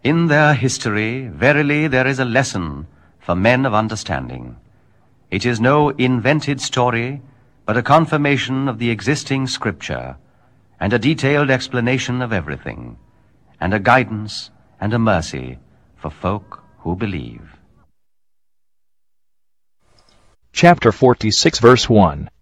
In their history, verily there is a lesson for men of understanding. It is no invented story, but a confirmation of the existing Scripture, and a detailed explanation of everything, and a guidance and a mercy for folk who believe. Chapter 46, verse 1.